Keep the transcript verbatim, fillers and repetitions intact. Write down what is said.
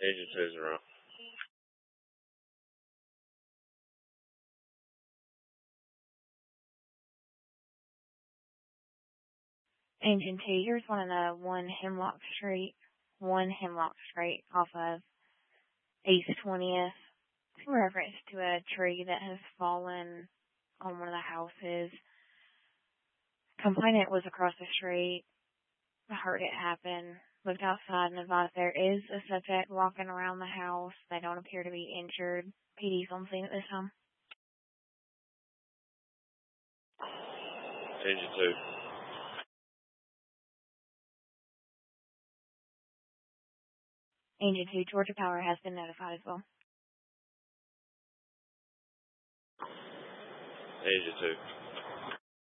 Agent two's around. Agent two, here's one of the one Hemlock Street, one Hemlock Street off of East twentieth. It's in reference to a tree that has fallen on one of the houses. Complainant was across the street, heard it happen, looked outside and advised there is a subject walking around the house. They don't appear to be injured. P D's on scene at this time. Agent two. Agent two, Georgia Power has been notified as well. Agent two.